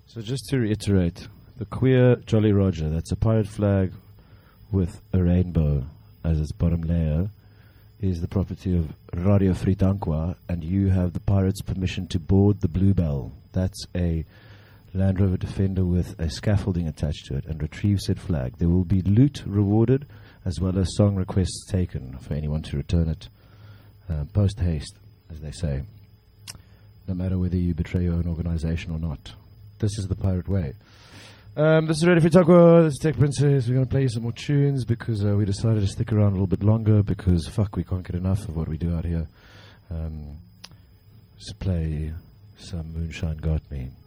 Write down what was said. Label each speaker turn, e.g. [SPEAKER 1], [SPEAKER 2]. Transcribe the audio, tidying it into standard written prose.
[SPEAKER 1] So just to reiterate, the queer Jolly Roger, that's a pirate flag with a rainbow as its bottom layer, is the property of Radio Fritankwa, and you have the pirates' permission to board the Bluebell. That's a Land Rover Defender with a scaffolding attached to it, and retrieve said flag. There will be loot rewarded as well as song requests taken for anyone to return it post haste, as they say, no matter whether you betray your own organization or not. This is the pirate way. This is Radio Fritankwa, this is Tech Princess. We're going to play you some more tunes because we decided to stick around a little bit longer because, fuck, we can't get enough of what we do out here. Let's play some Moonshine Got Me.